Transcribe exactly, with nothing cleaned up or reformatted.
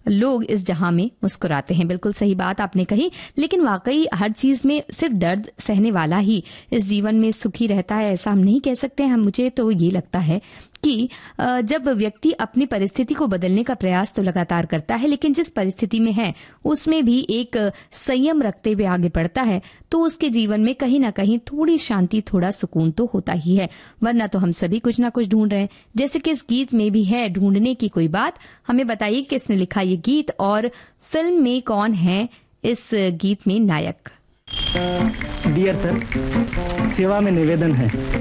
लोग इस जहां में मुस्कुराते हैं। बिल्कुल सही बात आपने कही, लेकिन वाकई हर चीज में सिर्फ दर्द सहने वाला ही इस जीवन में सुखी रहता है ऐसा हम नहीं कह सकते हैं। मुझे तो ये लगता है कि जब व्यक्ति अपनी परिस्थिति को बदलने का प्रयास तो लगातार करता है, लेकिन जिस परिस्थिति में है उसमें भी एक संयम रखते हुए आगे बढ़ता है, तो उसके जीवन में कहीं ना कहीं थोड़ी शांति, थोड़ा सुकून तो होता ही है। वरना तो हम सभी कुछ ना कुछ ढूंढ रहे हैं, जैसे कि इस गीत में भी है ढूंढने की कोई बात। हमें बताइए किसने लिखा ये गीत और फिल्म में कौन है इस गीत में नायक। डियर सर, सेवा में निवेदन है